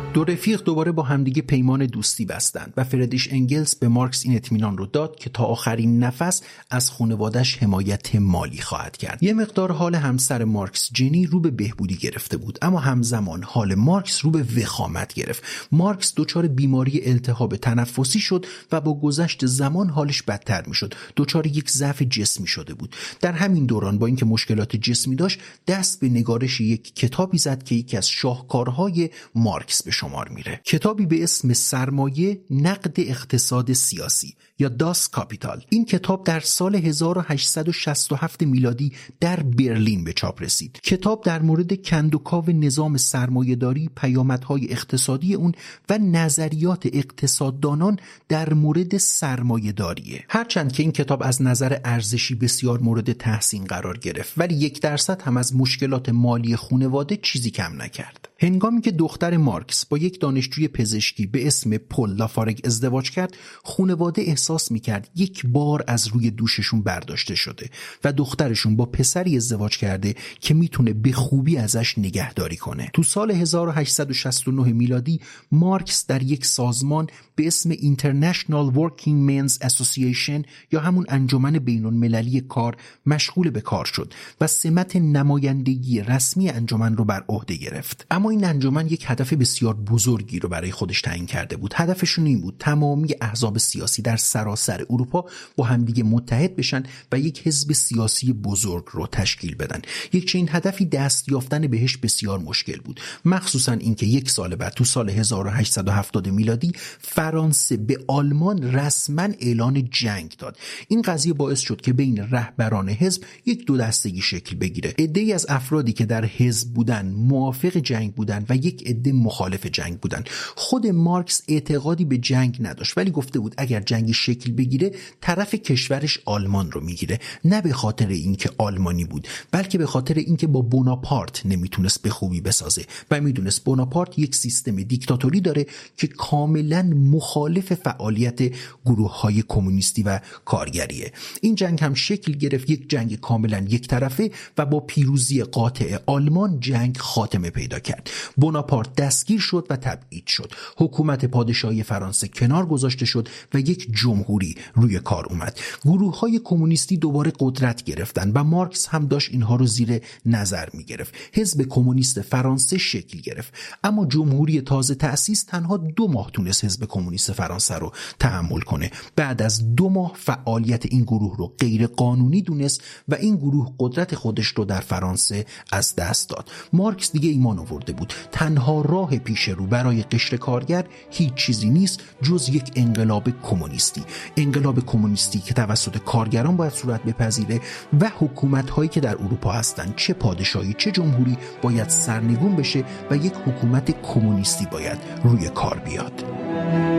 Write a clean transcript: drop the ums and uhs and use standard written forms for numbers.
دو رفیق دوباره با همدیگه پیمان دوستی بستند و فردریش انگلز به مارکس این اطمینان رو داد که تا آخرین نفس از خانواده‌اش حمایت مالی خواهد کرد. یه مقدار حال همسر مارکس جنی رو به بهبودی گرفته بود، اما همزمان حال مارکس رو به وخامت گرفت. مارکس دچار بیماری التهاب تنفسی شد و با گذشت زمان حالش بدتر میشد. دچار یک ضعف جسمی شده بود. در همین دوران با اینکه مشکلات جسمی داشت، دست به نگارش یک کتابی زد که یکی از شاهکارهای مارکس به شمار میره. کتابی به اسم سرمایه، نقد اقتصاد سیاسی یا داس کاپیتال. این کتاب در سال 1867 میلادی در برلین به چاپ رسید. کتاب در مورد کندوکاو نظام سرمایه‌داری، پیامدهای اقتصادی اون و نظریات اقتصاددانان در مورد سرمایه‌داریه. هرچند که این کتاب از نظر ارزشی بسیار مورد تحسین قرار گرفت، ولی 1% هم از مشکلات مالی خانواده چیزی کم نکرد. هنگامی که دختر مارکس با یک دانشجوی پزشکی به اسم پل لافارگ ازدواج کرد، خانواده احساس میکرد یک بار از روی دوششون برداشته شده و دخترشون با پسری ازدواج کرده که میتونه به خوبی ازش نگهداری کنه. تو سال 1869 میلادی مارکس در یک سازمان به اسم International Working Men's Association یا همون انجمن بین‌المللی کار مشغول به کار شد و سمت نمایندگی رسمی انجمن رو بر عهده گرفت. اما این انجمن یک هدف بسیار بزرگی رو برای خودش تعیین کرده بود. هدفشون این بود تمامی احزاب سیاسی در سراسر اروپا با همدیگه متحد بشن و یک حزب سیاسی بزرگ رو تشکیل بدن. یک چنین هدفی دست یافتن بهش بسیار مشکل بود، مخصوصا اینکه یک سال بعد تو سال 1870 میلادی فرانسه به آلمان رسما اعلان جنگ داد. این قضیه باعث شد که بین رهبران حزب یک دو دستگی شکل بگیره. عده‌ای از افرادی که در حزب بودن موافق جنگ بودن و یک عده مخالف جنگ بودن. خود مارکس اعتقادی به جنگ نداشت، ولی گفته بود اگر جنگی شکل بگیره طرف کشورش آلمان رو میگیره، نه به خاطر اینکه آلمانی بود، بلکه به خاطر اینکه با بوناپارت نمیتونست به خوبی بسازه و میدونست بوناپارت یک سیستم دیکتاتوری داره که کاملا مخالف فعالیت گروه‌های کمونیستی و کارگریه. این جنگ هم شکل گرفت، یک جنگ کاملا یک طرفه و با پیروزی قاطع آلمان جنگ خاتمه پیدا کرد. بوناپارت دستگیر شد و تبعید شد. حکومت پادشاهی فرانسه کنار گذاشته شد و یک جمهوری روی کار اومد. گروه‌های کمونیستی دوباره قدرت گرفتن و مارکس هم داشت اینها رو زیر نظر می‌گرفت. حزب کمونیست فرانسه شکل گرفت، اما جمهوری تازه تأسیس تنها 2 ماه تونست حزب کمونیست فرانسه رو تحمل کنه. بعد از 2 ماه فعالیت این گروه رو غیر قانونی دونست و این گروه قدرت خودش رو در فرانسه از دست داد. مارکس دیگه ایمان آورده بود تنها راه پیش رو برای قشر کارگر هیچ چیزی نیست جز یک انقلاب کمونیستی. انقلاب کمونیستی که توسط کارگران باید صورت بپذیره و حکومت‌هایی که در اروپا هستند، چه پادشاهی چه جمهوری، باید سرنگون بشه و یک حکومت کمونیستی باید روی کار بیاد.